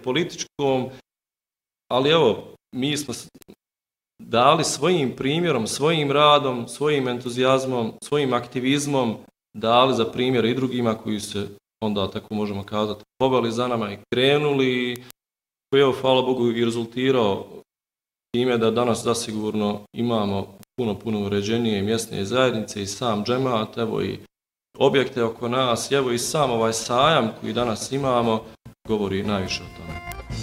političkom, ali evo, mi smo dali svojim primjerom, svojim radom, svojim entuzijazmom, svojim aktivizmom, dali za primjer i drugima koji se, onda tako možemo kazati, pobali za nama i krenuli, koji je, hvala Bogu, i rezultirao time da danas zasigurno imamo puno uređenije mjesne zajednice i sam džemat, evo i objekte oko nas, evo i sam ovaj sajam koji danas imamo, govori najviše o tome.